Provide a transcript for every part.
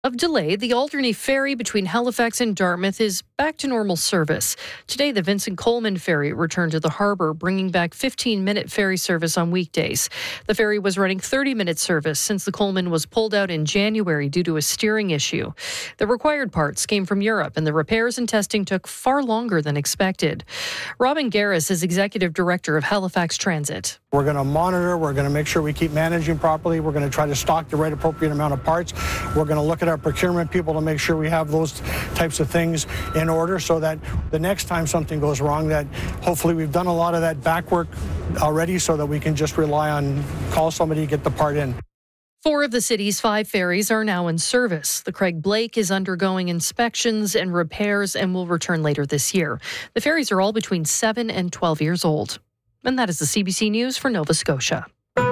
Of delay, the Alderney ferry between Halifax and Dartmouth is back to normal service. Today, the Vincent Coleman ferry returned to the harbour, bringing back 15-minute ferry service on weekdays. The ferry was running 30-minute service since the Coleman was pulled out in January due to a steering issue. The required parts came from Europe, and the repairs and testing took far longer than expected. Robin Garris is Executive Director of Halifax Transit. We're going to monitor. We're going to make sure we keep managing properly. We're going to try to stock the right appropriate amount of parts. We're going to look at our procurement people to make sure we have those types of things in order so that the next time something goes wrong, that hopefully we've done a lot of that back work already so that we can just rely on call somebody, get the part in. 4 of the city's 5 ferries are now in service. The Craig Blake is undergoing inspections and repairs and will return later this year. The ferries are all between 7 and 12 years old. And that is the CBC News for Nova Scotia.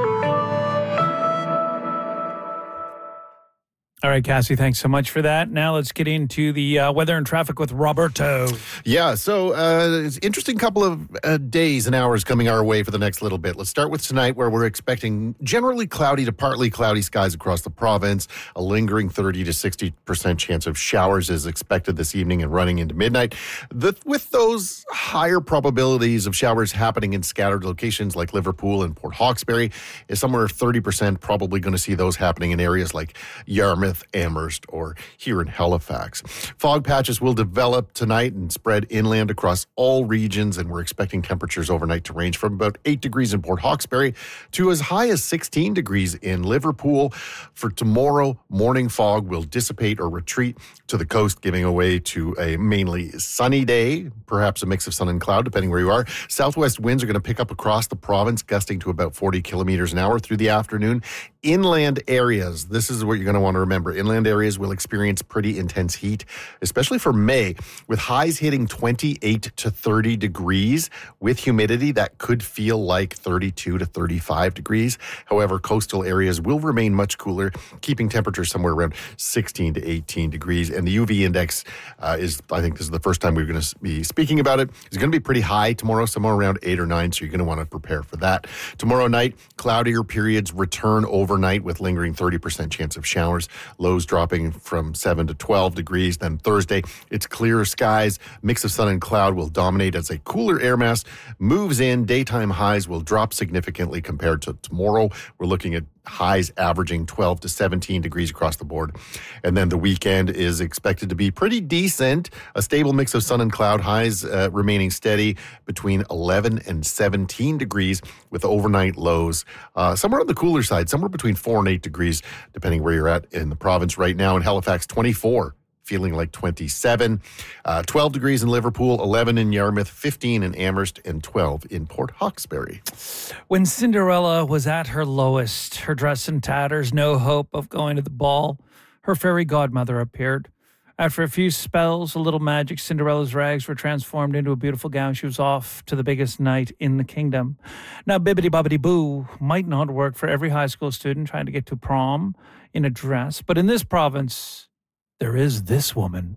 All right, Cassie, thanks so much for that. Now let's get into the weather and traffic with Roberto. Yeah, so it's an interesting couple of days and hours coming our way for the next little bit. Let's start with tonight, where we're expecting generally cloudy to partly cloudy skies across the province. A lingering 30 to 60% chance of showers is expected this evening and running into midnight. With those higher probabilities of showers happening in scattered locations like Liverpool and Port Hawkesbury, is somewhere 30% probably going to see those happening in areas like Yarmouth, Amherst, or here in Halifax. Fog patches will develop tonight and spread inland across all regions, and we're expecting temperatures overnight to range from about 8 degrees in Port Hawkesbury to as high as 16 degrees in Liverpool. For tomorrow, morning fog will dissipate or retreat to the coast, giving way to a mainly sunny day, perhaps a mix of sun and cloud, depending where you are. Southwest winds are going to pick up across the province, gusting to about 40 kilometers an hour through the afternoon. Inland areas, this is what you're going to want to remember. Inland areas will experience pretty intense heat, especially for May, with highs hitting 28 to 30 degrees with humidity that could feel like 32 to 35 degrees. However, coastal areas will remain much cooler, keeping temperatures somewhere around 16 to 18 degrees. And the UV index I think this is the first time we're going to be speaking about it, is going to be pretty high tomorrow, somewhere around 8 or 9, so you're going to want to prepare for that. Tomorrow night, cloudier periods return overnight with lingering 30% chance of showers. Lows dropping from 7 to 12 degrees. Then Thursday, it's clear skies. Mix of sun and cloud will dominate as a cooler air mass moves in. Daytime highs will drop significantly compared to tomorrow. We're looking at highs averaging 12 to 17 degrees across the board. And then the weekend is expected to be pretty decent. A stable mix of sun and cloud, highs remaining steady between 11 and 17 degrees with overnight lows somewhere on the cooler side, somewhere between 4 and 8 degrees, depending where you're at in the province right now. In Halifax, 24. Feeling like 27, 12 degrees in Liverpool, 11 in Yarmouth, 15 in Amherst, and 12 in Port Hawkesbury. When Cinderella was at her lowest, her dress in tatters, no hope of going to the ball, her fairy godmother appeared. After a few spells, a little magic, Cinderella's rags were transformed into a beautiful gown. She was off to the biggest night in the kingdom. Now, bibbidi-bobbidi-boo might not work for every high school student trying to get to prom in a dress, but in this province, there is this woman.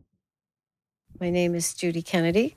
My name is Judy Kennedy.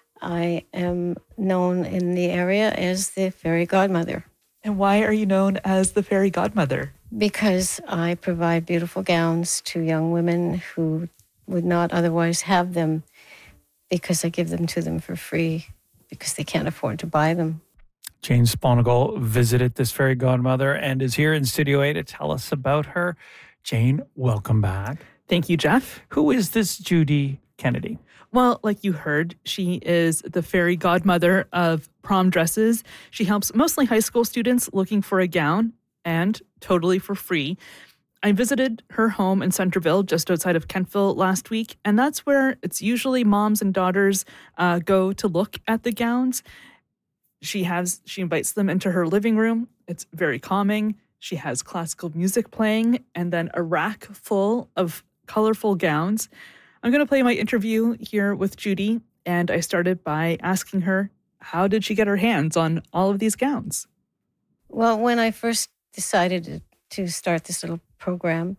I am known in the area as the fairy godmother. And why are you known as the fairy godmother? Because I provide beautiful gowns to young women who would not otherwise have them, because I give them to them for free because they can't afford to buy them. Jane Sponigal visited this fairy godmother and is here in Studio A to tell us about her. Jane, welcome back. Thank you, Jeff. Who is this Judy Kennedy? Well, like you heard, she is the fairy godmother of prom dresses. She helps mostly high school students looking for a gown, and totally for free. I visited her home in Centreville, just outside of Kentville, last week, and that's where it's usually moms and daughters go to look at the gowns. She invites them into her living room. It's very calming. She has classical music playing, and then a rack full of colorful gowns. I'm going to play my interview here with Judy, and I started by asking her, how did she get her hands on all of these gowns? Well, when I first decided to start this little program,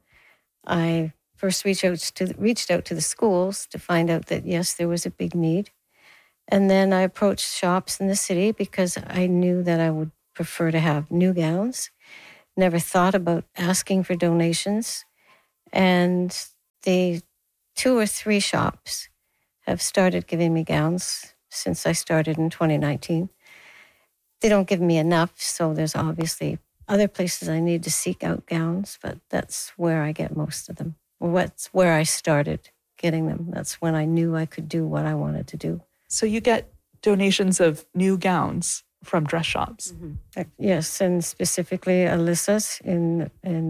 I first reached out to the schools to find out that, yes, there was a big need. And then I approached shops in the city because I knew that I would prefer to have new gowns. Never thought about asking for donations. And the 2 or 3 shops have started giving me gowns since I started in 2019. They don't give me enough, so there's obviously other places I need to seek out gowns, but that's where I get most of them. What's where I started getting them. That's when I knew I could do what I wanted to do. So you get donations of new gowns from dress shops. Mm-hmm. Yes, and specifically Alyssa's in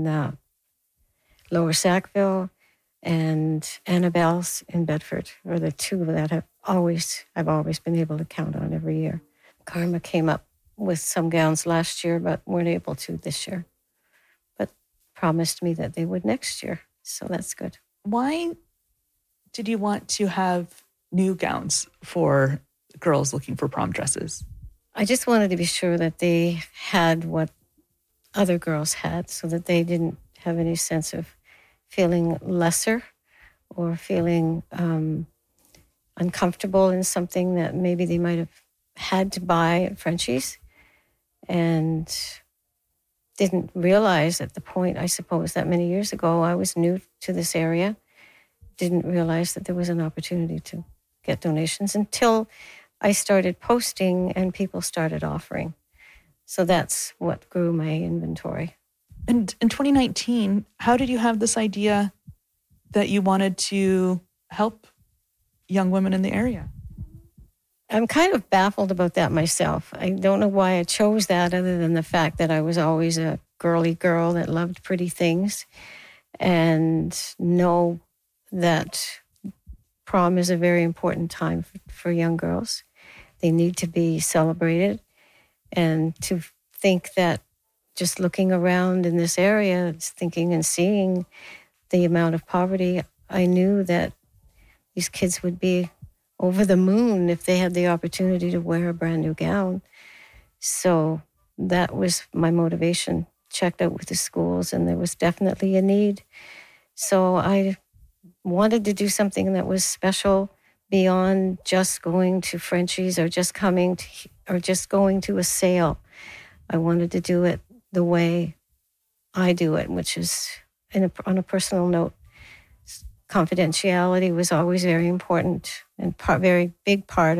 Lower Sackville and Annabelle's in Bedford are the 2 that I've always been able to count on every year. Karma came up with some gowns last year, but weren't able to this year. But promised me that they would next year, so that's good. Why did you want to have new gowns for girls looking for prom dresses? I just wanted to be sure that they had what other girls had, so that they didn't have any sense of feeling lesser or feeling uncomfortable in something that maybe they might have had to buy at Frenchie's and didn't realize at the point, I suppose, that many years ago, I was new to this area, didn't realize that there was an opportunity to get donations until I started posting and people started offering. So that's what grew my inventory. And in 2019, how did you have this idea that you wanted to help young women in the area? I'm kind of baffled about that myself. I don't know why I chose that other than the fact that I was always a girly girl that loved pretty things and know that prom is a very important time for young girls. They need to be celebrated. And to think that just looking around in this area, thinking and seeing the amount of poverty, I knew that these kids would be over the moon if they had the opportunity to wear a brand new gown. So that was my motivation. Checked out with the schools, and there was definitely a need. So I wanted to do something that was special beyond just going to Frenchie's or just going to a sale. I wanted to do it the way I do it, which is on a personal note. Confidentiality was always very important and very big part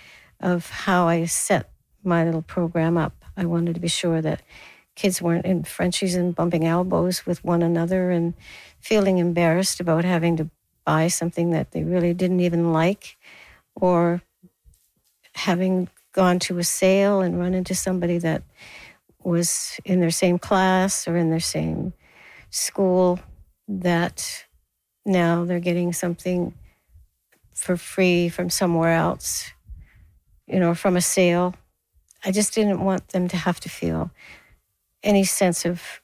of how I set my little program up. I wanted to be sure that kids weren't in Frenchies and bumping elbows with one another and feeling embarrassed about having to buy something that they really didn't even like, or having gone to a sale and run into somebody that was in their same class or in their same school that now they're getting something for free from somewhere else, from a sale. I just didn't want them to have to feel any sense of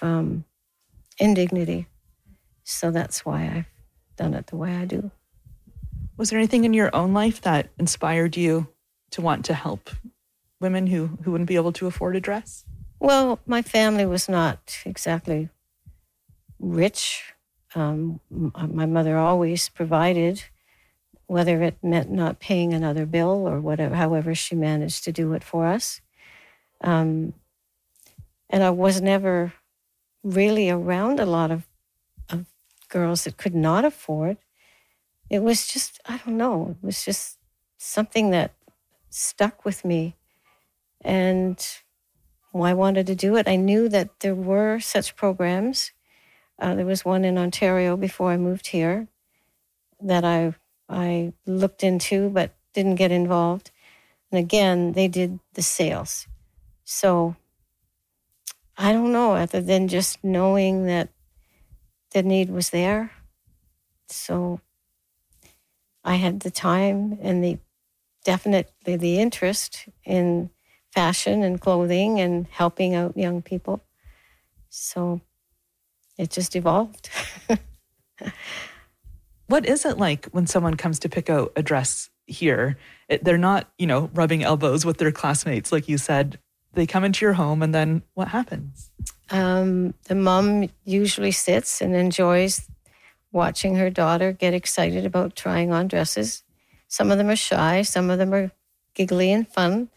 indignity. So that's why I've done it the way I do. Was there anything in your own life that inspired you to want to help women who wouldn't be able to afford a dress? Well, my family was not exactly rich. My mother always provided, whether it meant not paying another bill or whatever, however she managed to do it for us. And I was never really around a lot of girls that could not afford. It was just, I don't know, it was just something that stuck with me. And I wanted to do it. I knew that there were such programs. There was one in Ontario before I moved here that I looked into but didn't get involved. And again, they did the sales. So I don't know, other than just knowing that the need was there. So I had the time and definitely the interest in fashion and clothing and helping out young people. So it just evolved. What is it like when someone comes to pick out a dress here? They're not, rubbing elbows with their classmates, like you said. They come into your home, and then what happens? The mom usually sits and enjoys watching her daughter get excited about trying on dresses. Some of them are shy, some of them are giggly and fun.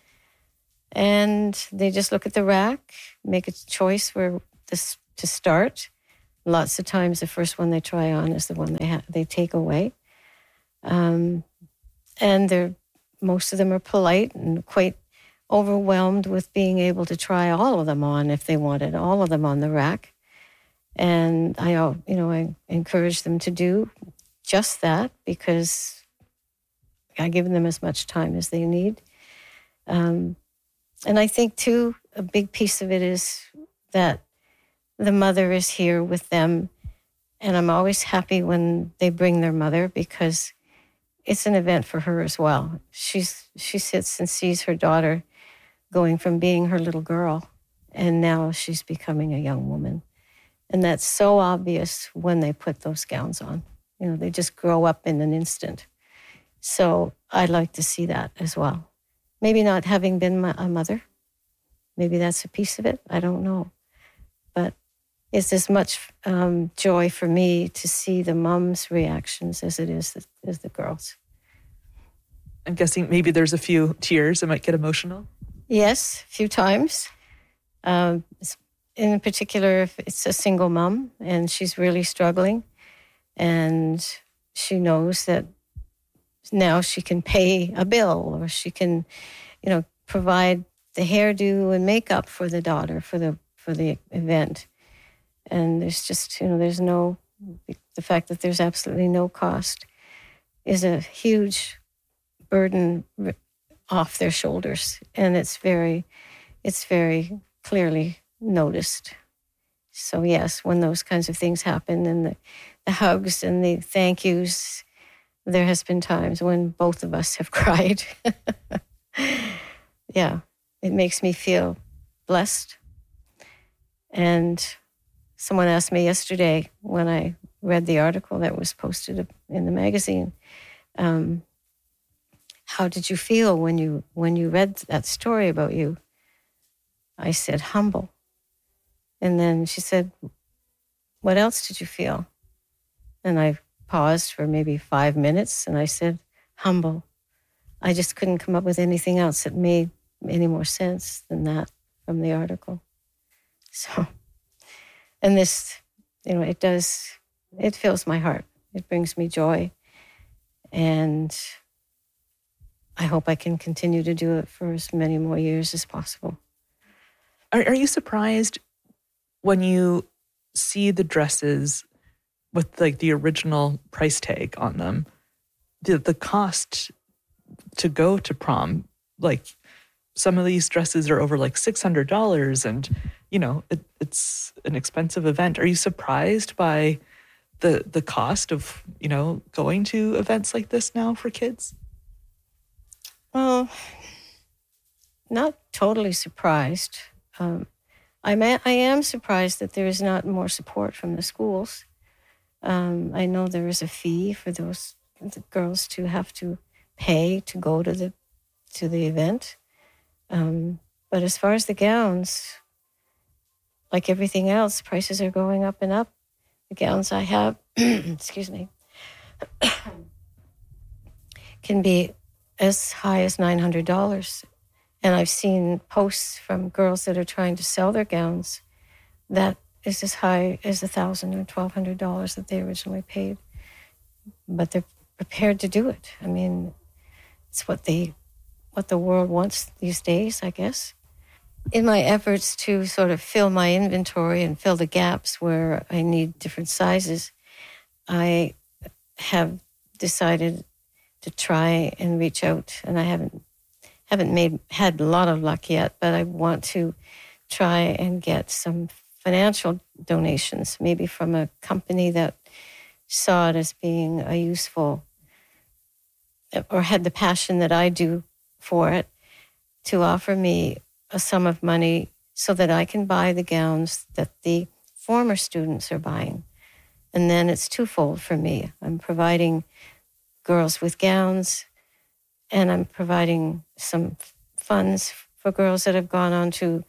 And they just look at the rack, make a choice where to start, Lots of times the first one they try on is the one they take away. And most of them are polite and quite overwhelmed with being able to try all of them on if they wanted all of them on the rack. And I encourage them to do just that because I give them as much time as they need. And I think, too, a big piece of it is that the mother is here with them. And I'm always happy when they bring their mother because it's an event for her as well. She sits and sees her daughter going from being her little girl, and now she's becoming a young woman. And that's so obvious when they put those gowns on. They just grow up in an instant. So I like to see that as well. Maybe not having been a mother. Maybe that's a piece of it. I don't know. But it's as much joy for me to see the mom's reactions as it is as the girls. I'm guessing maybe there's a few tears. It might get emotional. Yes, a few times. In particular, if it's a single mom and she's really struggling and she knows that now she can pay a bill or she can, provide the hairdo and makeup for the daughter for the event. And there's just, the fact that there's absolutely no cost is a huge burden off their shoulders. And it's very clearly noticed. So yes, when those kinds of things happen and the hugs and the thank yous, there has been times when both of us have cried. Yeah, it makes me feel blessed. And someone asked me yesterday when I read the article that was posted in the magazine, how did you feel when you read that story about you? I said, humble. And then she said, what else did you feel? And I paused for maybe 5 minutes and I said, humble. I just couldn't come up with anything else that made any more sense than that from the article. So, and this, it fills my heart. It brings me joy. And I hope I can continue to do it for as many more years as possible. Are you surprised when you see the dresses with the original price tag on them, the cost to go to prom? Some of these dresses are over $600 and, it's an expensive event. Are you surprised by the cost of, going to events like this now for kids? Well, not totally surprised. I am surprised that there is not more support from the schools. I know there is a fee for the girls to have to pay to go to the event. But as far as the gowns, like everything else, prices are going up and up. The gowns I have, excuse me, can be as high as $900. And I've seen posts from girls that are trying to sell their gowns that is as high as $1,000 or $1,200 that they originally paid. But they're prepared to do it. I mean, it's what the world wants these days, I guess. In my efforts to sort of fill my inventory and fill the gaps where I need different sizes, I have decided to try and reach out, and I haven't had a lot of luck yet, but I want to try and get some financial donations, maybe from a company that saw it as being a useful or had the passion that I do for it, to offer me a sum of money so that I can buy the gowns that the former students are buying. And then it's twofold for me. I'm providing girls with gowns, and I'm providing some funds for girls that have gone on to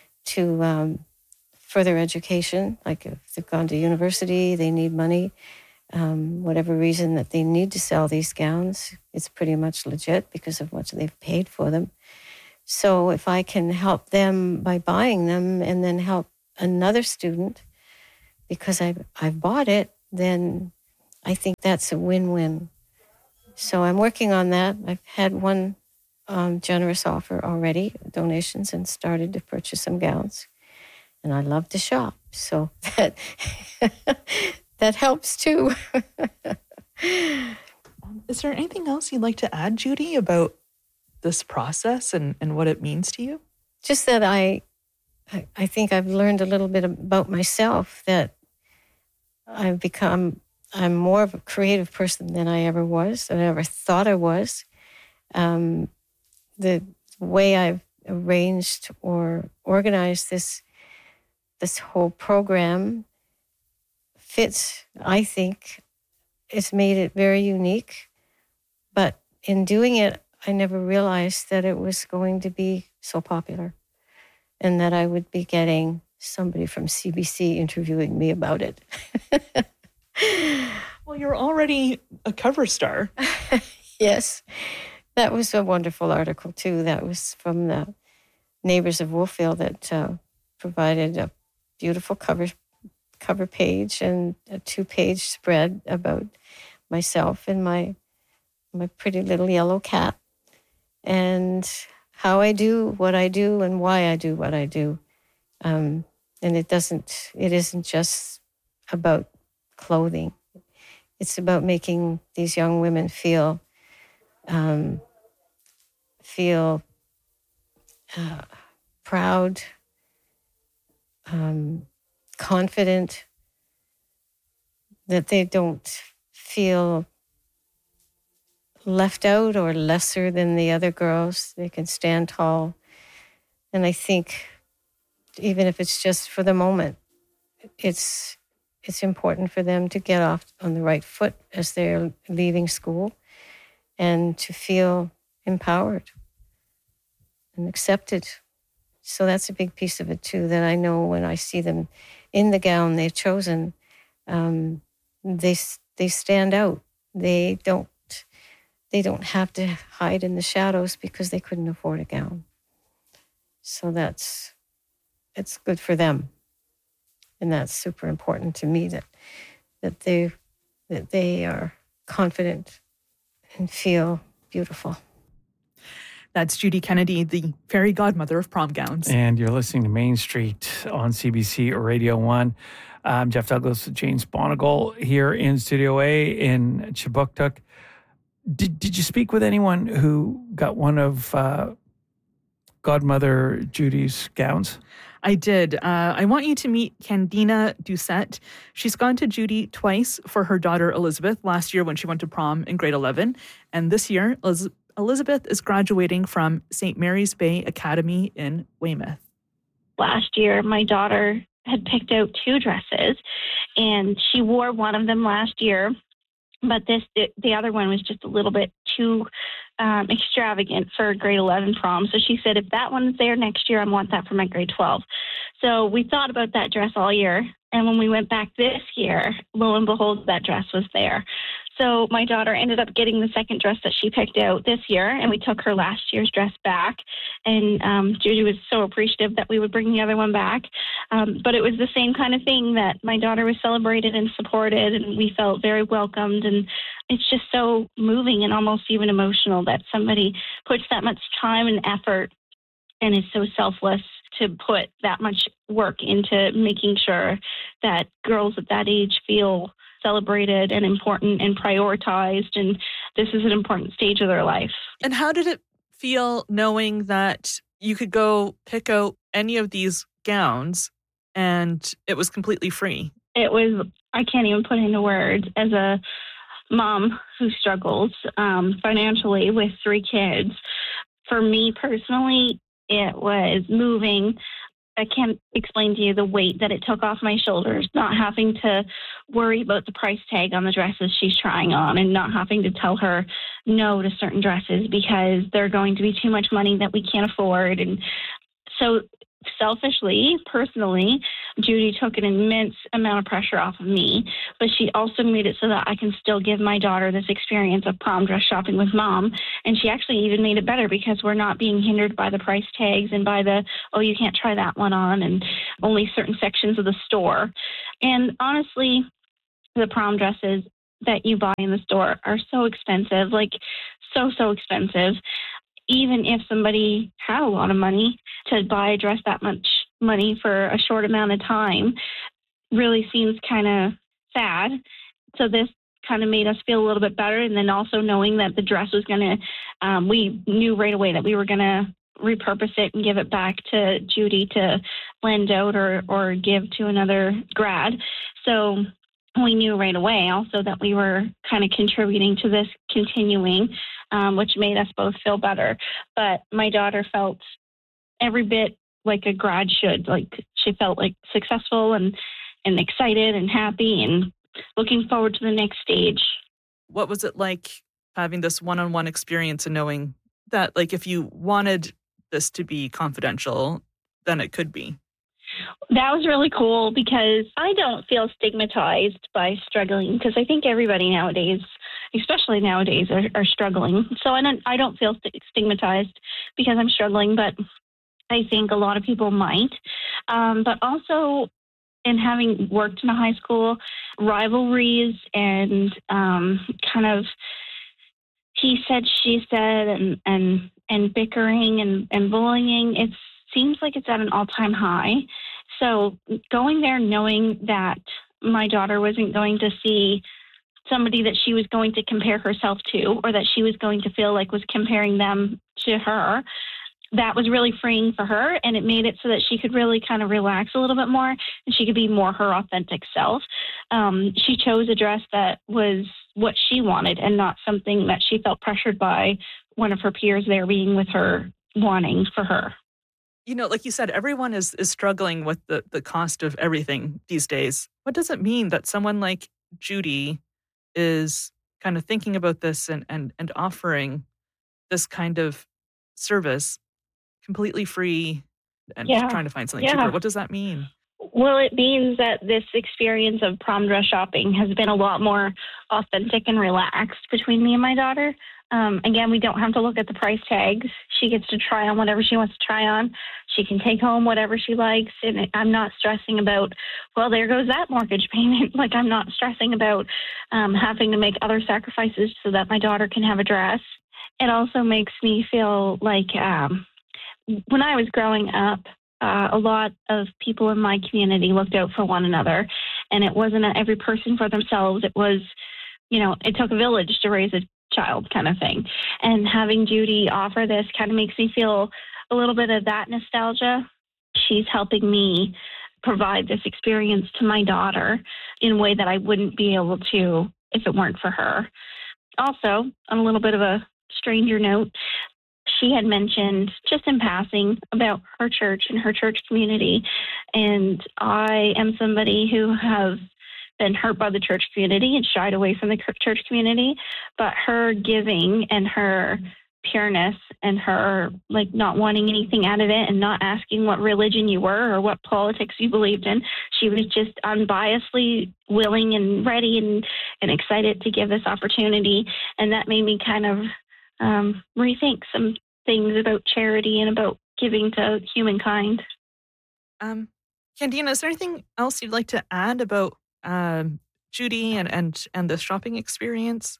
further education. Like if they've gone to university, they need money. Whatever reason that they need to sell these gowns, it's pretty much legit because of what they've paid for them. So if I can help them by buying them and then help another student because I've bought it, then I think that's a win-win. So I'm working on that. I've had one generous offer already, donations, and started to purchase some gowns. And I love to shop, so that that helps too. Is there anything else you'd like to add, Judy, about this process and what it means to you? Just that I think I've learned a little bit about myself, that I'm more of a creative person than I ever was, than I ever thought I was. The way I've arranged or organized this whole program fits, I think. It's made it very unique. But in doing it, I never realized that it was going to be so popular and that I would be getting somebody from CBC interviewing me about it. Well, you're already a cover star. Yes. That was a wonderful article, too. That was from the Neighbors of Wolfville that provided a beautiful cover page and a 2-page spread about myself and my pretty little yellow cat and how I do what I do and why I do what I do. And it isn't just about clothing. It's about making these young women feel proud, confident, that they don't feel left out or lesser than the other girls. They can stand tall. And I think even if it's just for the moment, it's important for them to get off on the right foot as they're leaving school and to feel empowered and accepted. So that's a big piece of it too, that I know when I see them in the gown they've chosen, they stand out. They don't have to hide in the shadows because they couldn't afford a gown. So it's good for them. And that's super important to me, that they are confident and feel beautiful. That's Judy Kennedy, the fairy godmother of prom gowns. And you're listening to Main Street on CBC or Radio 1. I'm Jeff Douglas with James Bonigal here in Studio A in Chibuktuk. Did you speak with anyone who got one of Godmother Judy's gowns? I did. I want you to meet Candina Doucette. She's gone to Judy twice for her daughter Elizabeth, last year when she went to prom in grade 11. And this year, Elizabeth is graduating from St. Mary's Bay Academy in Weymouth. Last year, my daughter had picked out 2 dresses, and she wore one of them last year. But the other one was just a little bit too extravagant for grade 11 prom. So she said, if that one's there next year, I want that for my grade 12. So we thought about that dress all year. And when we went back this year, lo and behold, that dress was there. So my daughter ended up getting the second dress that she picked out this year, and we took her last year's dress back. And Judy was so appreciative that we would bring the other one back. But it was the same kind of thing, that my daughter was celebrated and supported, and we felt very welcomed. And it's just so moving and almost even emotional that somebody puts that much time and effort and is so selfless to put that much work into making sure that girls at that age feel celebrated and important and prioritized, and this is an important stage of their life. And how did it feel knowing that you could go pick out any of these gowns and it was completely free? It was, I can't even put into words, as a mom who struggles financially with 3 kids. For me personally, it was moving. I can't explain to you the weight that it took off my shoulders, not having to worry about the price tag on the dresses she's trying on, and not having to tell her no to certain dresses because they're going to be too much money that we can't afford. And so selfishly, personally, Judy took an immense amount of pressure off of me, but she also made it so that I can still give my daughter this experience of prom dress shopping with mom. And she actually even made it better because we're not being hindered by the price tags and by the, oh, you can't try that one on, and only certain sections of the store. And honestly, the prom dresses that you buy in the store are so expensive, like so expensive. Even if somebody had a lot of money to buy a dress that much money for a short amount of time, really seems kind of sad. So this kind of made us feel a little bit better. And then also knowing that the dress was going to, we knew right away that we were going to repurpose it and give it back to Judy to lend out or give to another grad. So we knew right away also that we were kind of contributing to this continuing, which made us both feel better. But my daughter felt every bit like a grad should. Like she felt like successful and excited and happy and looking forward to the next stage. What was it like having this one-on-one experience and knowing that, like, if you wanted this to be confidential, then it could be? That was really cool because I don't feel stigmatized by struggling, because I think everybody nowadays, especially nowadays, are struggling. So I don't feel stigmatized because I'm struggling, but I think a lot of people might. But also, in having worked in a high school, rivalries and kind of he said, she said, and bickering and bullying, it seems like it's at an all-time high. So going there knowing that my daughter wasn't going to see somebody that she was going to compare herself to, or that she was going to feel like was comparing them to her, that was really freeing for her, and it made it so that she could really kind of relax a little bit more and she could be more her authentic self. She chose a dress that was what she wanted and not something that she felt pressured by one of her peers there being with her wanting for her. You know, like you said, everyone is struggling with the cost of everything these days. What does it mean that someone like Judy is kind of thinking about this and offering this kind of service completely free and trying to find something cheaper? What does that mean? Well, it means that this experience of prom dress shopping has been a lot more authentic and relaxed between me and my daughter. Again, we don't have to look at the price tags. She gets to try on whatever she wants to try on. She can take home whatever she likes. And I'm not stressing about, well, there goes that mortgage payment. Like, I'm not stressing about having to make other sacrifices so that my daughter can have a dress. It also makes me feel like when I was growing up, a lot of people in my community looked out for one another. And it wasn't every person for themselves. It was, it took a village to raise a child kind of thing. And having Judy offer this kind of makes me feel a little bit of that nostalgia. She's helping me provide this experience to my daughter in a way that I wouldn't be able to if it weren't for her. Also, on a little bit of a stranger note, she had mentioned just in passing about her church and her church community. And I am somebody who has been hurt by the church community and shied away from the church community. But her giving and her pureness and her not wanting anything out of it and not asking what religion you were or what politics you believed in, she was just unbiasedly willing and ready and excited to give this opportunity. And that made me kind of rethink some things about charity and about giving to humankind. Candina, is there anything else you'd like to add about Judy and the shopping experience?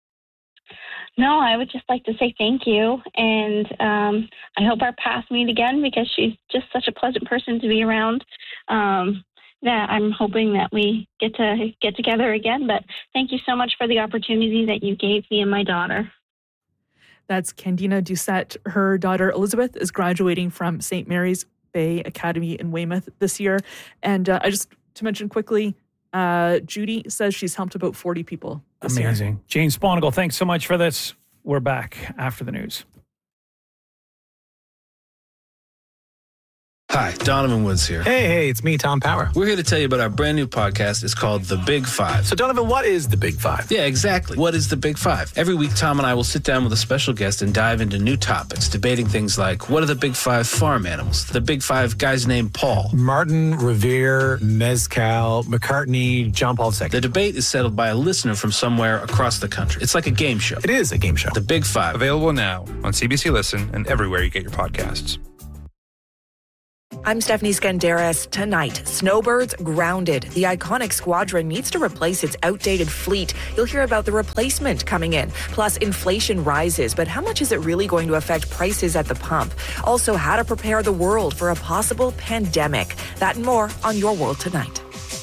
No, I would just like to say thank you. And I hope our paths meet again, because she's just such a pleasant person to be around, that I'm hoping that we get together again. But thank you so much for the opportunity that you gave me and my daughter. That's Candina Doucette. Her daughter Elizabeth is graduating from St. Mary's Bay Academy in Weymouth this year. And I just to mention quickly, Judy says she's helped about 40 people this year. Amazing. Jane Sponigal, thanks so much for this. We're back after the news. Hi, Donovan Woods here. Hey, it's me, Tom Power. We're here to tell you about our brand new podcast. It's called The Big Five. So, Donovan, what is The Big Five? Yeah, exactly. What is The Big Five? Every week, Tom and I will sit down with a special guest and dive into new topics, debating things like, what are the Big Five farm animals? The Big Five guys named Paul. Martin, Revere, Mezcal, McCartney, John Paul II. The debate is settled by a listener from somewhere across the country. It's like a game show. It is a game show. The Big Five. Available now on CBC Listen and everywhere you get your podcasts. I'm Stephanie Skandaris. Tonight, snowbirds grounded. The iconic squadron needs to replace its outdated fleet. You'll hear about the replacement coming in. Plus, inflation rises, but how much is it really going to affect prices at the pump? Also, how to prepare the world for a possible pandemic. That and more on Your World Tonight.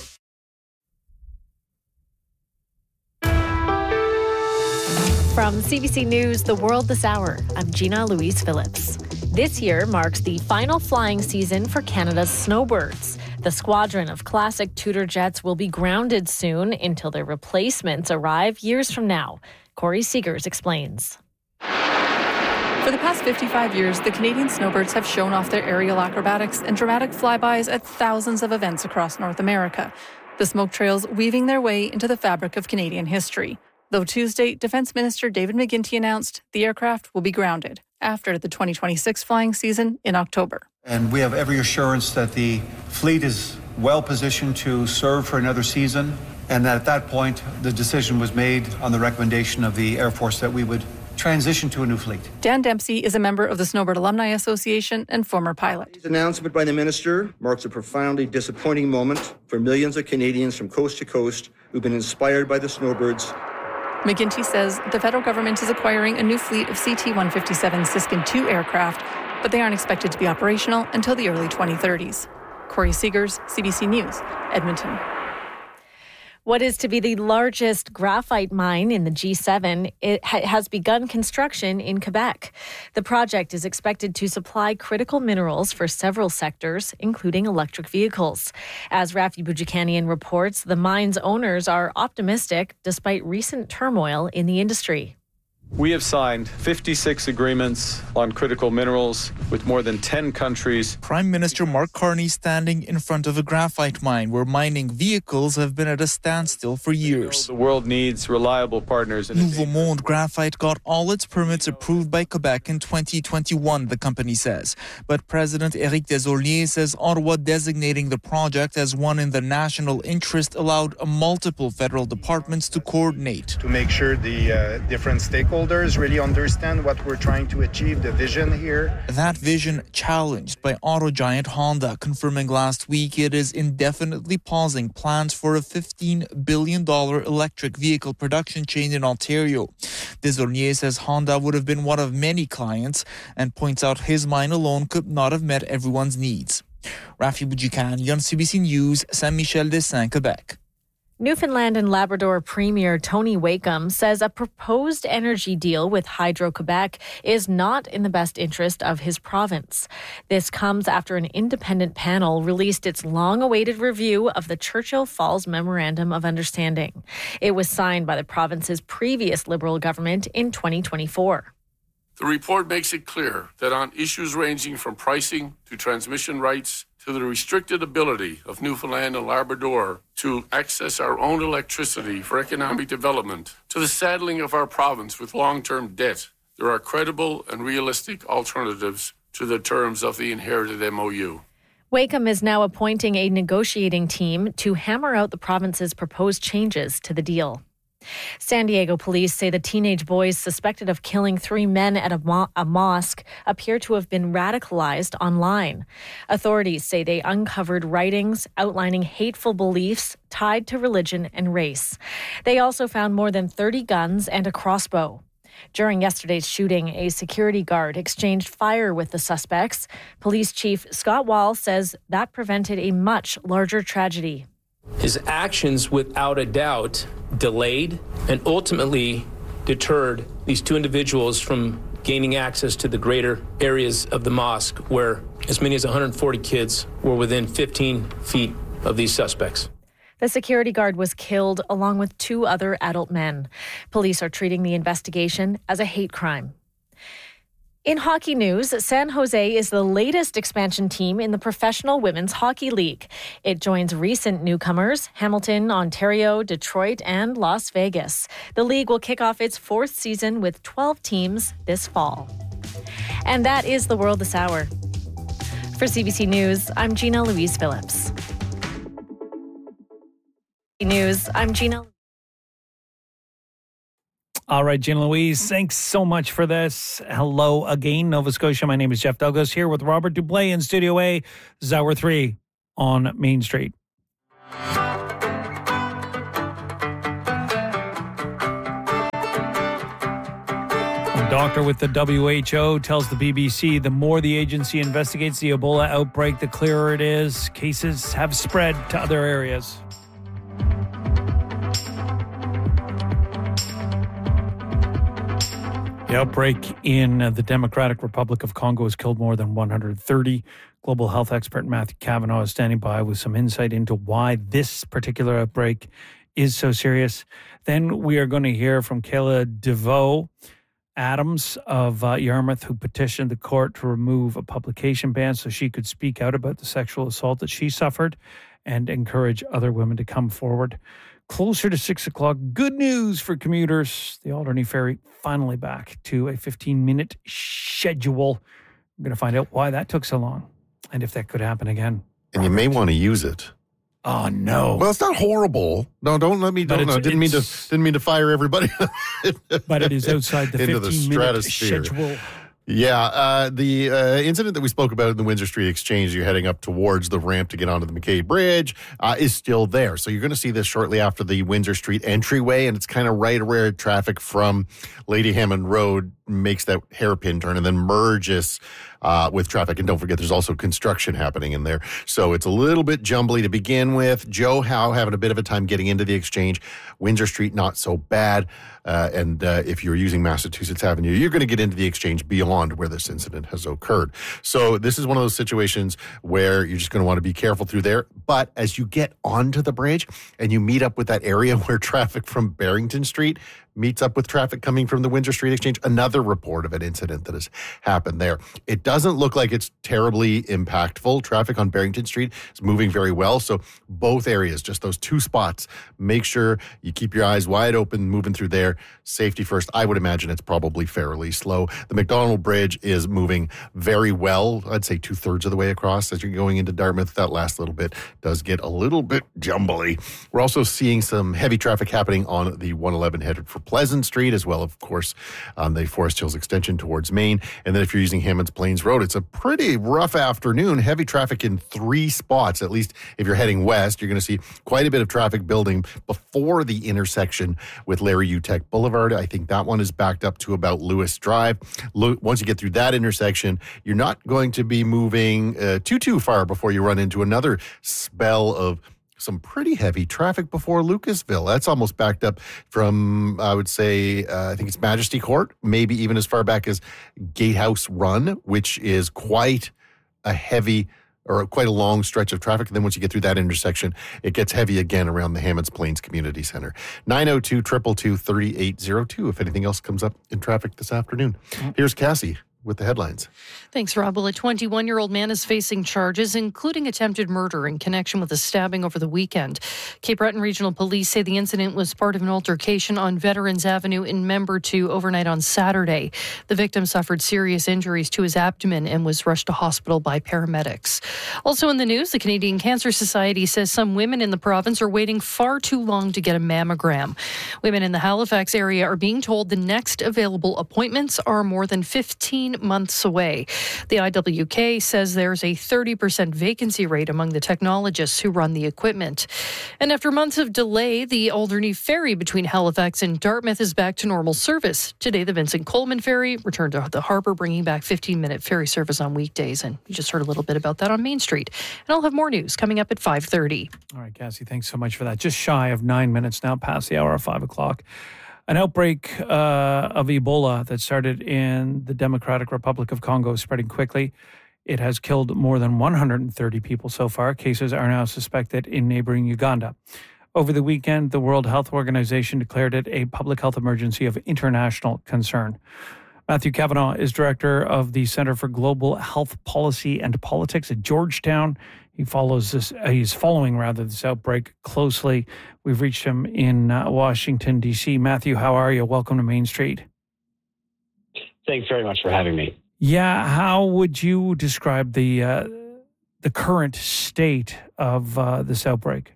From CBC News, The World This Hour, I'm Gina Louise Phillips. This year marks the final flying season for Canada's snowbirds. The squadron of classic Tudor jets will be grounded soon until their replacements arrive years from now. Corey Seegers explains. For the past 55 years, the Canadian snowbirds have shown off their aerial acrobatics and dramatic flybys at thousands of events across North America. The smoke trails weaving their way into the fabric of Canadian history. Though Tuesday, Defence Minister David McGuinty announced the aircraft will be grounded after the 2026 flying season in October. And we have every assurance that the fleet is well positioned to serve for another season, and that at that point, the decision was made on the recommendation of the Air Force that we would transition to a new fleet. Dan Dempsey is a member of the Snowbird Alumni Association and former pilot. This announcement by the minister marks a profoundly disappointing moment for millions of Canadians from coast to coast who've been inspired by the snowbirds. McGuinty says the federal government is acquiring a new fleet of CT-157 Siskin II aircraft, but they aren't expected to be operational until the early 2030s. Corey Seegers, CBC News, Edmonton. What is to be the largest graphite mine in the G7 has begun construction in Quebec. The project is expected to supply critical minerals for several sectors, including electric vehicles. As Rafi Boudjikanian reports, the mine's owners are optimistic despite recent turmoil in the industry. We have signed 56 agreements on critical minerals with more than 10 countries. Prime Minister Mark Carney standing in front of a graphite mine where mining vehicles have been at a standstill for years. The world needs reliable partners. Nouveau Monde Graphite got all its permits approved by Quebec in 2021, the company says. But President Éric Desaulniers says Ottawa designating the project as one in the national interest allowed multiple federal departments to coordinate. To make sure the different stakeholders really understand what we're trying to achieve, the vision here. That vision challenged by auto giant Honda, confirming last week it is indefinitely pausing plans for a $15 billion electric vehicle production chain in Ontario. Desaulniers says Honda would have been one of many clients and points out his mine alone could not have met everyone's needs. Rafi Boudjikanian, CBC News, Saint-Michel-des-Saints, Quebec. Newfoundland and Labrador Premier Tony Wakeham says a proposed energy deal with Hydro-Quebec is not in the best interest of his province. This comes after an independent panel released its long-awaited review of the Churchill Falls Memorandum of Understanding. It was signed by the province's previous Liberal government in 2024. The report makes it clear that on issues ranging from pricing to transmission rights to the restricted ability of Newfoundland and Labrador to access our own electricity for economic development, to the saddling of our province with long-term debt, there are credible and realistic alternatives to the terms of the inherited MOU. Wakeham is now appointing a negotiating team to hammer out the province's proposed changes to the deal. San Diego police say the teenage boys suspected of killing 3 men at a mosque appear to have been radicalized online. Authorities say they uncovered writings outlining hateful beliefs tied to religion and race. They also found more than 30 guns and a crossbow. During yesterday's shooting, a security guard exchanged fire with the suspects. Police Chief Scott Wall says that prevented a much larger tragedy. His actions, without a doubt, delayed and ultimately deterred these 2 individuals from gaining access to the greater areas of the mosque, where as many as 140 kids were within 15 feet of these suspects. The security guard was killed along with 2 other adult men. Police are treating the investigation as a hate crime. In hockey news, San Jose is the latest expansion team in the Professional Women's Hockey League. It joins recent newcomers, Hamilton, Ontario, Detroit, and Las Vegas. The league will kick off its 4th season with 12 teams this fall. And that is the world this hour. For CBC News, I'm Gina Louise Phillips. I'm Gina. All right, Gina Louise, thanks so much for this. Hello again, Nova Scotia. My name is Jeff Douglas here with Robert Dublé in Studio A. This is Hour 3 on Main Street. A doctor with the WHO tells the BBC the more the agency investigates the Ebola outbreak, the clearer it is. Cases have spread to other areas. The outbreak in the Democratic Republic of Congo has killed more than 130. Global health expert Matthew Cavanaugh is standing by with some insight into why this particular outbreak is so serious. Then we are going to hear from Kayla DeVoe Adams of Yarmouth, who petitioned the court to remove a publication ban so she could speak out about the sexual assault that she suffered and encourage other women to come forward. Closer to 6 o'clock, good news for commuters. The Alderney Ferry finally back to a 15-minute schedule. We're going to find out why that took so long and if that could happen again. And you may want to use it. Oh, no. Well, it's not horrible. No, don't let me. Didn't mean to fire everybody. But it is outside the 15-minute schedule. Yeah, the incident that we spoke about in the Windsor Street Exchange, you're heading up towards the ramp to get onto the McKay Bridge, is still there. So you're going to see this shortly after the Windsor Street entryway, and it's kind of right where traffic from Lady Hammond Road makes that hairpin turn and then merges with traffic. And don't forget, there's also construction happening in there. So it's a little bit jumbly to begin with. Joe Howe having a bit of a time getting into the Exchange. Windsor Street, not so bad. And if you're using Massachusetts Avenue, you're going to get into the Exchange beyond where this incident has occurred. So this is one of those situations where you're just going to want to be careful through there. But as you get onto the bridge and you meet up with that area where traffic from Barrington Street meets up with traffic coming from the Windsor Street Exchange, another report of an incident that has happened there. It doesn't look like it's terribly impactful. Traffic on Barrington Street is moving very well. So both areas, just those two spots, make sure you keep your eyes wide open moving through there. Safety first. I would imagine it's probably fairly slow. The McDonald Bridge is moving very well. I'd say 2/3 of the way across as you're going into Dartmouth. That last little bit does get a little bit jumbly. We're also seeing some heavy traffic happening on the 111 headed for Pleasant Street, as well, of course, on the Forest Hills extension towards Maine. And then if you're using Hammonds Plains Road, it's a pretty rough afternoon. Heavy traffic in 3 spots. At least if you're heading west, you're going to see quite a bit of traffic building before the intersection with Larry Uteck Boulevard. I think that one is backed up to about Lewis Drive. Once you get through that intersection, you're not going to be moving too far before you run into another spell of some pretty heavy traffic before Lucasville. That's almost backed up from, I would say, I think it's Majesty Court, maybe even as far back as Gatehouse Run, which is quite a heavy or quite a long stretch of traffic. And then once you get through that intersection, it gets heavy again around the Hammonds Plains Community Center. 902-222-3802 if anything else comes up in traffic this afternoon. Here's Cassie with the headlines. Thanks, Rob. Well, a 21-year-old man is facing charges, including attempted murder in connection with a stabbing over the weekend. Cape Breton Regional Police say the incident was part of an altercation on Veterans Avenue in Member 2 overnight on Saturday. The victim suffered serious injuries to his abdomen and was rushed to hospital by paramedics. Also in the news, the Canadian Cancer Society says some women in the province are waiting far too long to get a mammogram. Women in the Halifax area are being told the next available appointments are more than 15 months away. The IWK says there's a 30% vacancy rate among the technologists who run the equipment. And after months of delay, the Alderney Ferry between Halifax and Dartmouth is back to normal service. Today, the Vincent Coleman Ferry returned to the harbour, bringing back 15-minute ferry service on weekdays. And you just heard a little bit about that on Main Street. And I'll have more news coming up at 5:30. All right, Cassie, thanks so much for that. Just shy of 9 minutes now past the hour of 5 o'clock. An outbreak of Ebola that started in the Democratic Republic of Congo is spreading quickly. It has killed more than 130 people so far. Cases are now suspected in neighboring Uganda. Over the weekend, the World Health Organization declared it a public health emergency of international concern. Matthew Cavanaugh is director of the Center for Global Health Policy and Politics at Georgetown. He's following this outbreak closely. We've reached him in Washington, D.C. Matthew, how are you? Welcome to Main Street. Thanks very much for having me. Yeah, how would you describe the current state of this outbreak?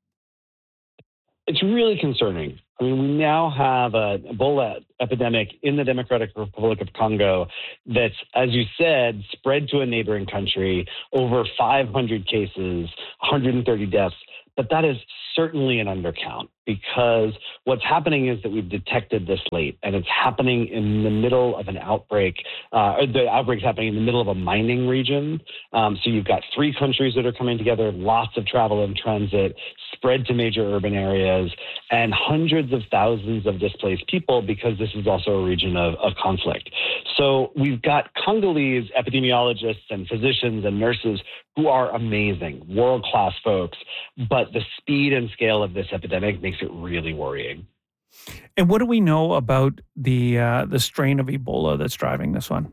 It's really concerning. I mean, we now have an Ebola epidemic in the Democratic Republic of Congo that's, as you said, spread to a neighboring country, over 500 cases, 130 deaths. But that is certainly an undercount, because what's happening is that we've detected this late, and it's happening in the middle of an outbreak. The outbreak's happening in the middle of a mining region. So you've got 3 countries that are coming together, lots of travel and transit, spread to major urban areas, and hundreds of thousands of displaced people, because this is also a region of conflict. So we've got Congolese epidemiologists and physicians and nurses who are amazing, world-class folks, but the speed and scale of this epidemic makes it really worrying. And what do we know about the strain of Ebola that's driving this one?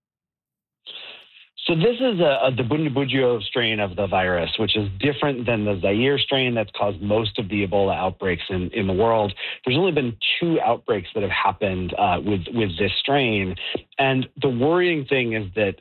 So this is the Bundibugyo strain of the virus, which is different than the Zaire strain that's caused most of the Ebola outbreaks in the world. There's only been 2 outbreaks that have happened with this strain. And the worrying thing is that,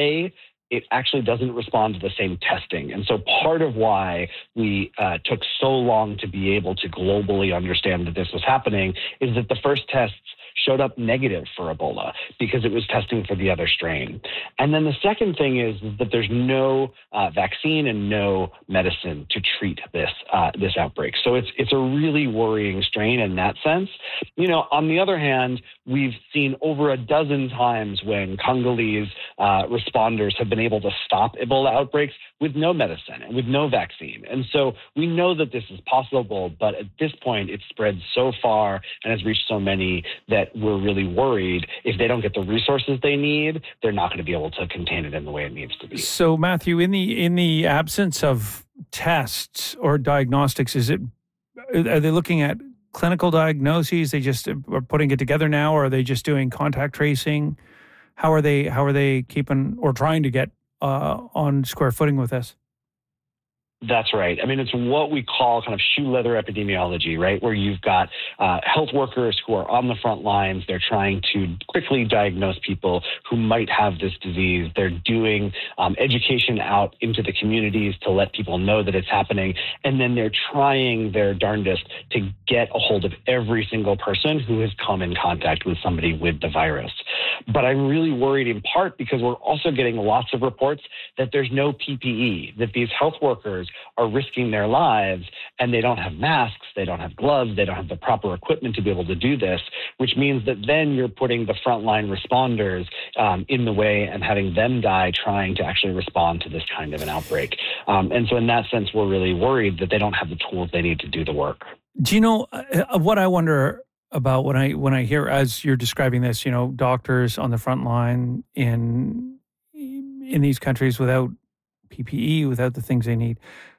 it actually doesn't respond to the same testing. And so part of why we took so long to be able to globally understand that this was happening is that the first tests showed up negative for Ebola because it was testing for the other strain. And then the second thing is that there's no vaccine and no medicine to treat this outbreak. So it's a really worrying strain in that sense. You know, on the other hand, we've seen over a dozen times when Congolese responders have been able to stop Ebola outbreaks with no medicine and with no vaccine. And so we know that this is possible, but at this point it's spread so far and has reached so many that we're really worried if they don't get the resources they need, they're not going to be able to contain it in the way it needs to be. So Matthew, in the absence of tests or diagnostics, are they looking at clinical diagnoses? They just are putting it together now, or are they just doing contact tracing? How are they keeping or trying to get on square footing with this? That's right. I mean, it's what we call kind of shoe leather epidemiology, right? Where you've got health workers who are on the front lines. They're trying to quickly diagnose people who might have this disease. They're doing education out into the communities to let people know that it's happening. And then they're trying their darndest to get a hold of every single person who has come in contact with somebody with the virus. But I'm really worried in part because we're also getting lots of reports that there's no PPE, that these health workers are risking their lives and they don't have masks, they don't have gloves, they don't have the proper equipment to be able to do this, which means that then you're putting the frontline responders in the way and having them die trying to actually respond to this kind of an outbreak. And so in that sense, we're really worried that they don't have the tools they need to do the work. Do you know what I wonder about when I hear, as you're describing this, you know, doctors on the front line in these countries without PPE, without the things they need.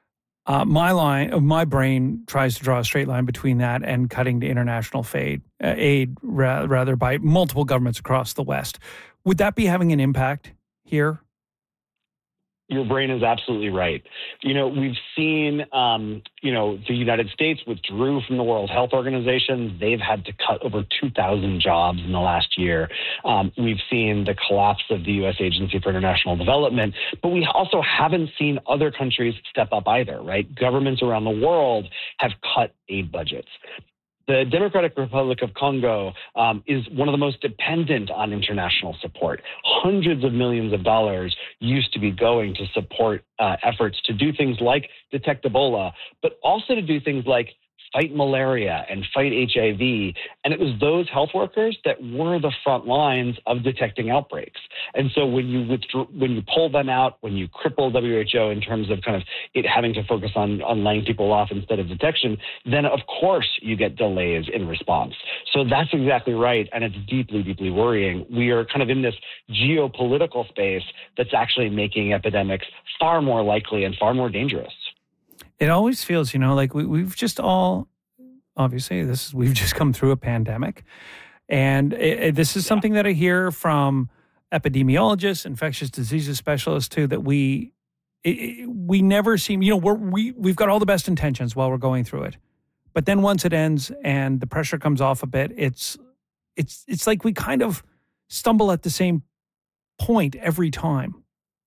My brain tries to draw a straight line between that and cutting to international aid rather by multiple governments across the West. Would that be having an impact here? Your brain is absolutely right. You know, we've seen, the United States withdrew from the World Health Organization. They've had to cut over 2,000 jobs in the last year. We've seen the collapse of the U.S. Agency for International Development, but we also haven't seen other countries step up either, right? Governments around the world have cut aid budgets. The Democratic Republic of Congo is one of the most dependent on international support. Hundreds of millions of dollars used to be going to support efforts to do things like detect Ebola, but also to do things like fight malaria and fight HIV. And it was those health workers that were the front lines of detecting outbreaks. And so when you pull them out, when you cripple WHO in terms of kind of it having to focus on laying people off instead of detection, then of course you get delays in response. So that's exactly right. And it's deeply, deeply worrying. We are kind of in this geopolitical space that's actually making epidemics far more likely and far more dangerous. It always feels, like we've just all, obviously, we've just come through a pandemic. And this is something that I hear from epidemiologists, infectious diseases specialists too, that we never seem, we've got all the best intentions while we're going through it. But then once it ends and the pressure comes off a bit, it's like we kind of stumble at the same point every time.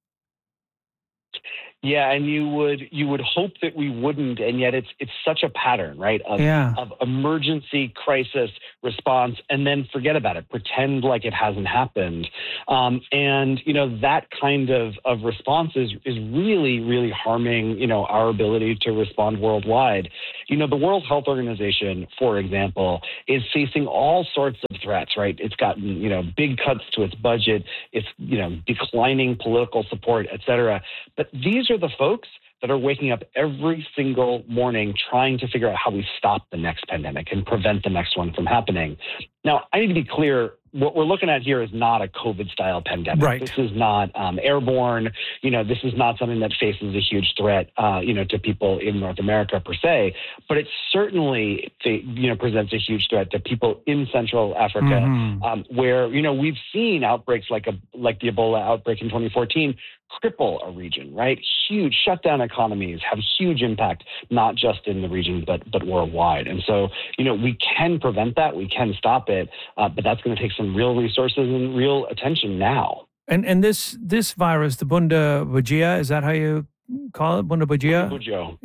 Yeah, and you would hope that we wouldn't, and yet it's such a pattern, right? Of emergency, crisis, response, and then forget about it, pretend like it hasn't happened, and that kind of response is really, really harming our ability to respond worldwide. The World Health Organization, for example, is facing all sorts of threats, right? It's gotten big cuts to its budget, it's declining political support, et cetera. But these are the folks that are waking up every single morning trying to figure out how we stop the next pandemic and prevent the next one from happening. Now, I need to be clear. What we're looking at here is not a COVID-style pandemic. Right. This is not airborne. This is not something that faces a huge threat, to people in North America per se. But it certainly, presents a huge threat to people in Central Africa, where we've seen outbreaks like the Ebola outbreak in 2014 cripple a region. Right, huge shutdown economies have huge impact, not just in the region but worldwide. And so we can prevent that, we can stop it, but that's going to take some real resources and real attention now. And this virus, the Bundibugyo, is that how you call it? Bundibugyo?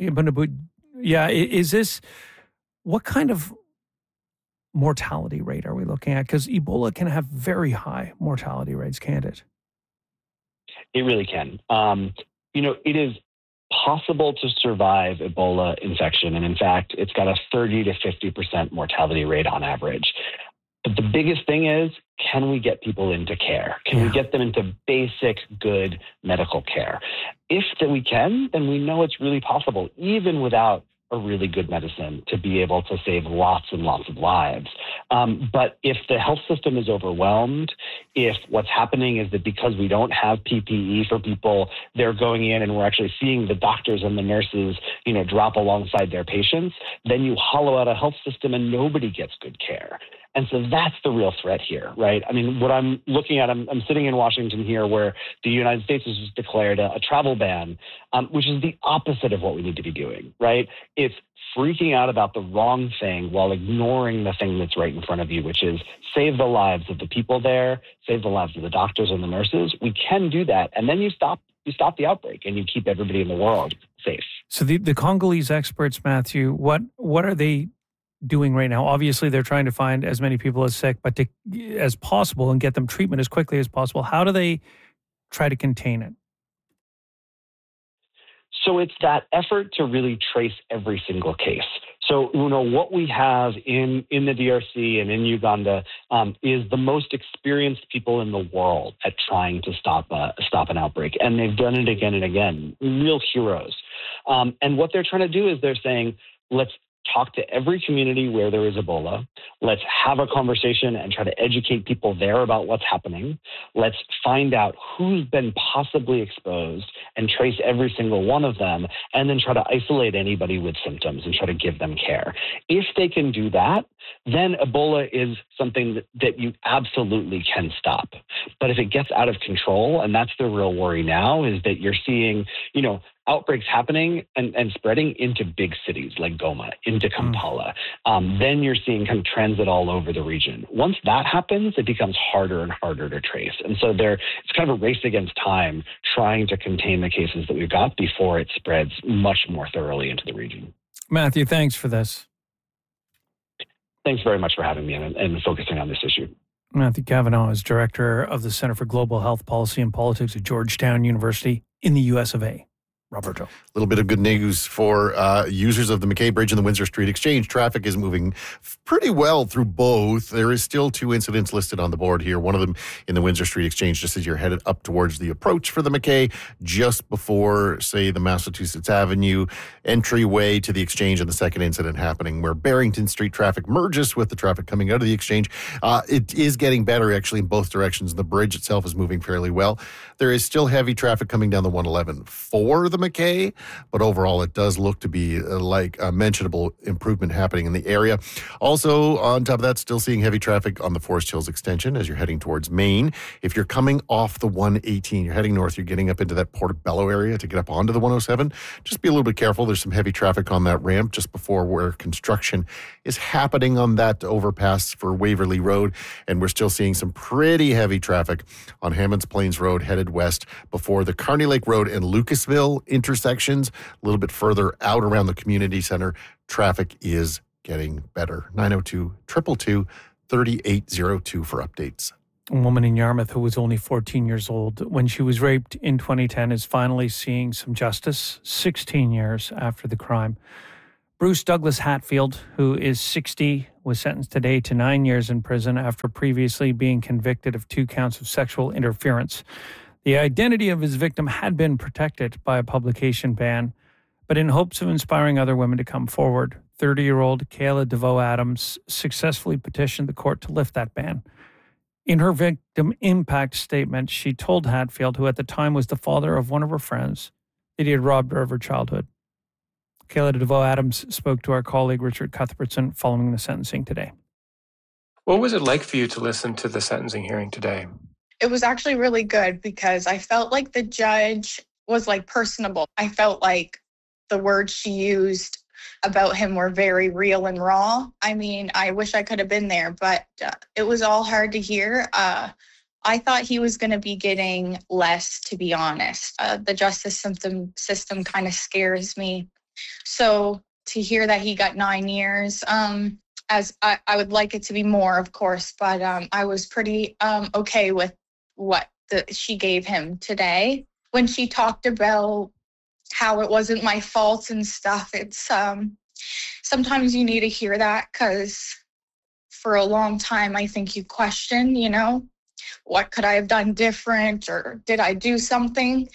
Yeah, is this, what kind of mortality rate are we looking at? Because Ebola can have very high mortality rates, can't it? It really can. It is possible to survive Ebola infection. And in fact, it's got a 30 to 50% mortality rate on average. But the biggest thing is, can we get people into care? Can we get them into basic, good medical care? If that we can, then we know it's really possible, even without a really good medicine, to be able to save lots and lots of lives. But if the health system is overwhelmed, if what's happening is that because we don't have PPE for people, they're going in and we're actually seeing the doctors and the nurses, drop alongside their patients, then you hollow out a health system and nobody gets good care. And so that's the real threat here, right? I mean, what I'm looking at, I'm sitting in Washington here where the United States has just declared a travel ban, which is the opposite of what we need to be doing, right? It's freaking out about the wrong thing while ignoring the thing that's right in front of you, which is save the lives of the people there, save the lives of the doctors and the nurses. We can do that. And then you stop the outbreak and you keep everybody in the world safe. So the Congolese experts, Matthew, what are they doing right now? Obviously, they're trying to find as many people as sick, but as possible and get them treatment as quickly as possible. How do they try to contain it? So it's that effort to really trace every single case. So, what we have in the DRC and in Uganda is the most experienced people in the world at trying to stop an outbreak. And they've done it again and again, real heroes. And what they're trying to do is they're saying, let's talk to every community where there is Ebola. Let's have a conversation and try to educate people there about what's happening. Let's find out who's been possibly exposed and trace every single one of them, and then try to isolate anybody with symptoms and try to give them care. If they can do that, then Ebola is something that you absolutely can stop. But if it gets out of control, and that's the real worry now, is that you're seeing, outbreaks happening and spreading into big cities like Goma, into Kampala. Then you're seeing kind of transit all over the region. Once that happens, it becomes harder and harder to trace. And so it's kind of a race against time trying to contain the cases that we've got before it spreads much more thoroughly into the region. Matthew, thanks for this. Thanks very much for having me and focusing on this issue. Matthew Cavanaugh is Director of the Center for Global Health Policy and Politics at Georgetown University in the US of A. Roberto. A little bit of good news for users of the McKay Bridge and the Windsor Street Exchange. Traffic is moving pretty well through both. There is still 2 incidents listed on the board here. One of them in the Windsor Street Exchange, just as you're headed up towards the approach for the McKay, just before, say, the Massachusetts Avenue entryway to the Exchange, and the second incident happening where Barrington Street traffic merges with the traffic coming out of the Exchange. It is getting better, actually, in both directions. The bridge itself is moving fairly well. There is still heavy traffic coming down the 111 for the McKay, but overall it does look to be like a mentionable improvement happening in the area. Also, on top of that, still seeing heavy traffic on the Forest Hills extension as you're heading towards Maine. If you're coming off the 118, you're heading north, you're getting up into that Portobello area to get up onto the 107. Just be a little bit careful. There's some heavy traffic on that ramp just before where construction is happening on that overpass for Waverly Road. And we're still seeing some pretty heavy traffic on Hammonds Plains Road headed west before the Kearney Lake Road and Lucasville intersections. A little bit further out around the community center, traffic is getting better. 902-222-3802 for updates. A woman in Yarmouth who was only 14 years old when she was raped in 2010 is finally seeing some justice 16 years after the crime. Bruce Douglas Hatfield, who is 60, was sentenced today to 9 years in prison after previously being convicted of 2 counts of sexual interference. The identity of his victim had been protected by a publication ban, but in hopes of inspiring other women to come forward, 30-year-old Kayla DeVoe Adams successfully petitioned the court to lift that ban. In her victim impact statement, she told Hatfield, who at the time was the father of one of her friends, that he had robbed her of her childhood. Kayla DeVoe Adams spoke to our colleague Richard Cuthbertson following the sentencing today. What was it like for you to listen to the sentencing hearing today? It was actually really good because I felt like the judge was like personable. I felt like the words she used about him were very real and raw. I mean, I wish I could have been there, but it was all hard to hear. I thought he was going to be getting less, to be honest. The justice system kind of scares me. So to hear that he got 9 years, as I would like it to be more, of course, but I was pretty okay with what she gave him today. When she talked about how it wasn't my fault and stuff, it's sometimes you need to hear that because for a long time I think you question, what could I have done different or did I do something?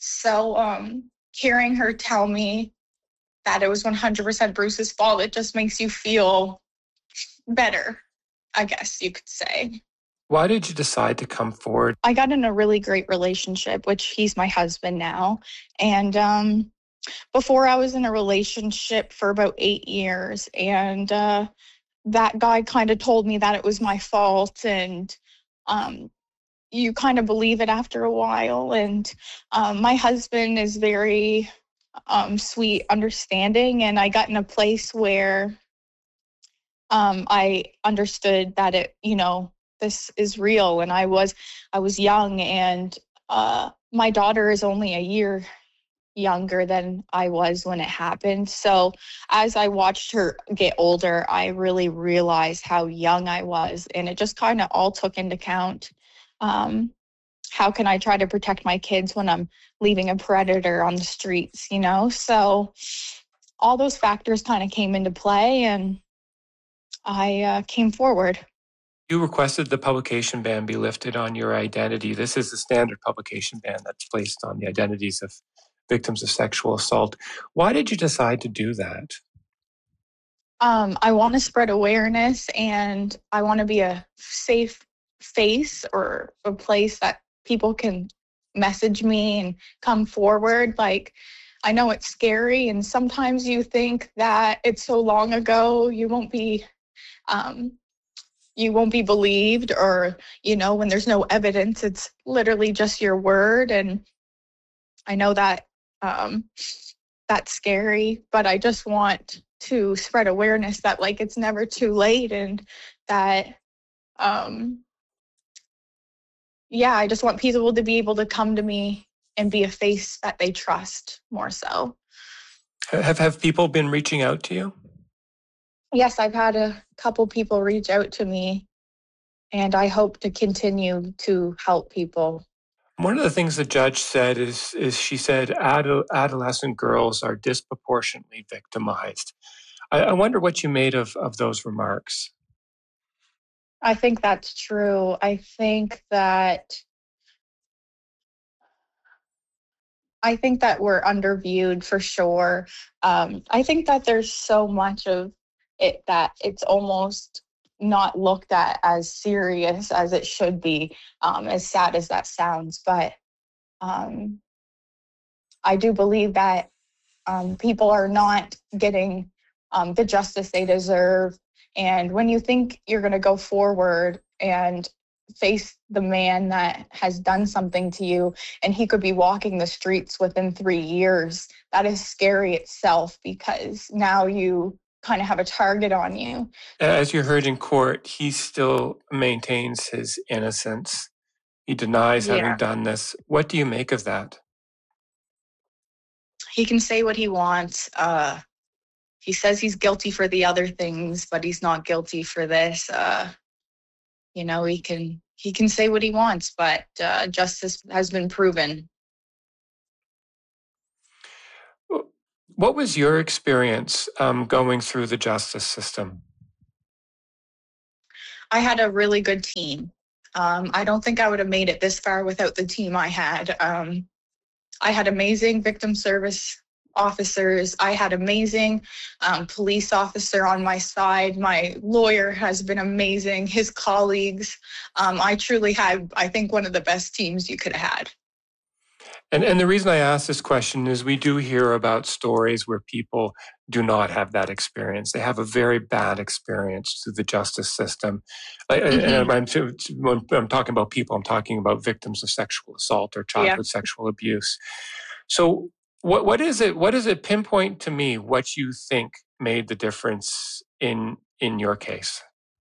So hearing her tell me that it was 100% Bruce's fault, it just makes you feel better, I guess you could say. Why did you decide to come forward? I got in a really great relationship, which he's my husband now. And before I was in a relationship for about 8 years, and that guy kind of told me that it was my fault, and you kind of believe it after a while. And my husband is very sweet, understanding, and I got in a place where I understood that this is real. And I was young, and my daughter is only a year younger than I was when it happened. So as I watched her get older, I really realized how young I was, and it just kind of all took into account. How can I try to protect my kids when I'm leaving a predator on the streets, So all those factors kind of came into play, and I came forward. You requested the publication ban be lifted on your identity. This is the standard publication ban that's placed on the identities of victims of sexual assault. Why did you decide to do that? I want to spread awareness, and I want to be a safe face or a place that people can message me and come forward. Like, I know it's scary, and sometimes you think that it's so long ago, you won't be believed, or, when there's no evidence, it's literally just your word. And I know that that's scary, but I just want to spread awareness that it's never too late, and that, I just want people to be able to come to me and be a face that they trust more so. Have people been reaching out to you? Yes, I've had a couple people reach out to me, and I hope to continue to help people. One of the things the judge said is she said adolescent girls are disproportionately victimized. I wonder what you made of those remarks. I think that's true. I think that we're underviewed for sure. I think that there's so much of it that it's almost not looked at as serious as it should be, as sad as that sounds. But I do believe that people are not getting the justice they deserve. And when you think you're going to go forward and face the man that has done something to you, and he could be walking the streets within 3 years, that is scary itself, because now you kind of have a target on you. As you heard in court, he still maintains his innocence. He denies having done this. What do you make of that? He can say what he wants. He says he's guilty for the other things, but he's not guilty for this. He can say what he wants, but justice has been proven. What was your experience going through the justice system? I had a really good team. I don't think I would have made it this far without the team I had. I had amazing victim service officers. I had amazing police officer on my side. My lawyer has been amazing. His colleagues. I truly had, I think, one of the best teams you could have had. And the reason I ask this question is we do hear about stories where people do not have that experience. They have a very bad experience through the justice system. And when I'm talking about people, I'm talking about victims of sexual assault or childhood sexual abuse. So what is it? What does it pinpoint to me what you think made the difference in your case?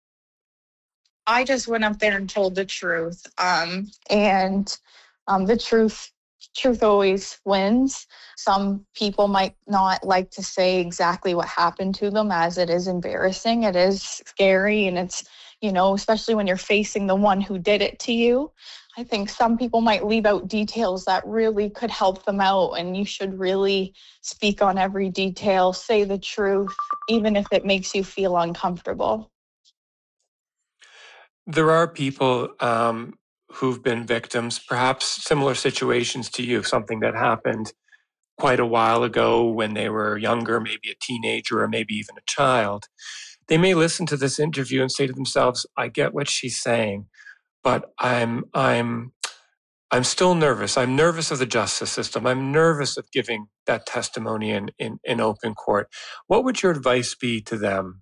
I just went up there and told the truth. The truth always wins. Some people might not like to say exactly what happened to them, as it is embarrassing. It is scary, and it's, especially when you're facing the one who did it to you. I think some people might leave out details that really could help them out, and you should really speak on every detail, say the truth, even if it makes you feel uncomfortable. There are people who've been victims, perhaps similar situations to you, something that happened quite a while ago when they were younger, maybe a teenager or maybe even a child. They may listen to this interview and say to themselves, I get what she's saying, but I'm still nervous. I'm nervous of the justice system. I'm nervous of giving that testimony in open court. What would your advice be to them?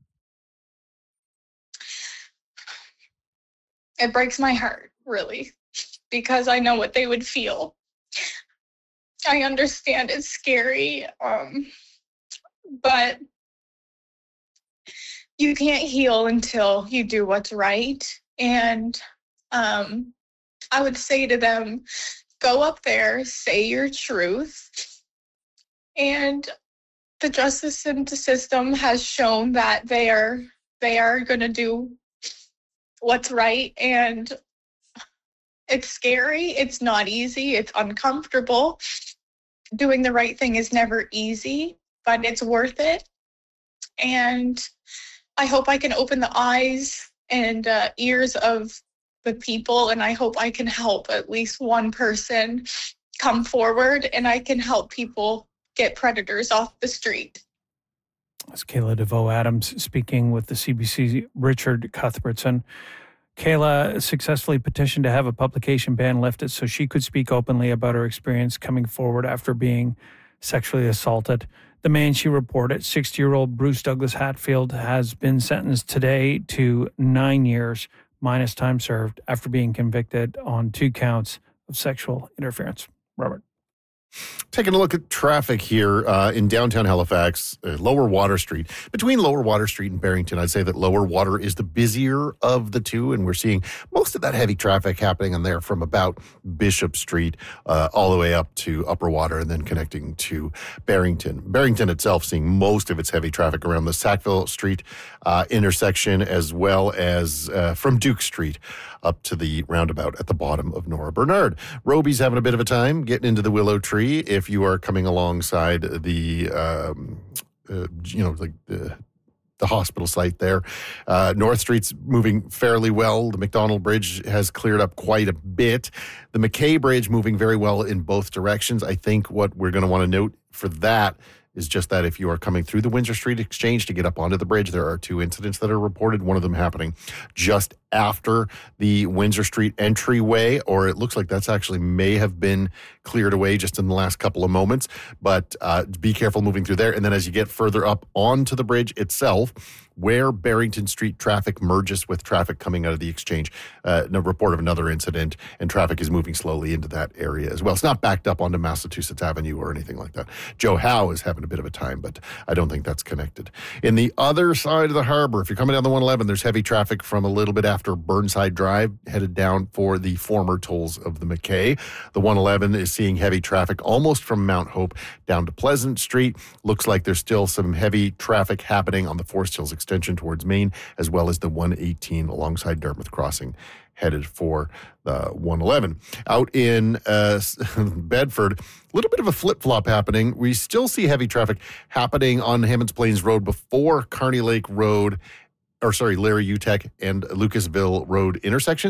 It breaks my heart, really, because I know what they would feel. I understand it's scary, but you can't heal until you do what's right. And I would say to them, go up there, say your truth. And the justice system has shown that they are going to do what's right. And it's scary. It's not easy. It's uncomfortable. Doing the right thing is never easy, but it's worth it. And I hope I can open the eyes and ears of the people, and I hope I can help at least one person come forward, and I can help people get predators off the street. That's Kayla DeVoe-Adams speaking with the CBC Richard Cuthbertson. Kayla successfully petitioned to have a publication ban lifted so she could speak openly about her experience coming forward after being sexually assaulted. The man she reported, 60-year-old Bruce Douglas Hatfield, has been sentenced today to 9 years minus time served after being convicted on 2 counts of sexual interference. Robert. Taking a look at traffic here in downtown Halifax, Lower Water Street. Between Lower Water Street and Barrington, I'd say that Lower Water is the busier of the two, and we're seeing most of that heavy traffic happening on there from about Bishop Street all the way up to Upper Water and then connecting to Barrington. Barrington itself seeing most of its heavy traffic around the Sackville Street intersection, as well as from Duke Street up to the roundabout at the bottom of Nora Bernard. Roby's having a bit of a time getting into the Willow Tree if you are coming alongside the, the hospital site there. North Street's moving fairly well. The McDonald Bridge has cleared up quite a bit. The McKay Bridge moving very well in both directions. I think what we're going to want to note for that is just that if you are coming through the Windsor Street Exchange to get up onto the bridge, there are 2 incidents that are reported, one of them happening just after the Windsor Street entryway, or it looks like that's actually may have been cleared away just in the last couple of moments. But be careful moving through there. And then as you get further up onto the bridge itself, where Barrington Street traffic merges with traffic coming out of the exchange, a report of another incident, and traffic is moving slowly into that area as well. It's not backed up onto Massachusetts Avenue or anything like that. Joe Howe is having a bit of a time, but I don't think that's connected. In the other side of the harbor, if you're coming down the 111, there's heavy traffic from a little bit after Burnside Drive, headed down for the former tolls of the McKay. The 111 is seeing heavy traffic almost from Mount Hope down to Pleasant Street. Looks like there's still some heavy traffic happening on the Forest Hills extension towards Maine, as well as the 118 alongside Dartmouth Crossing, headed for the 111. Out in Bedford, a little bit of a flip-flop happening. We still see heavy traffic happening on Hammonds Plains Road before Kearney Lake Road, Larry Utek and Lucasville Road intersection.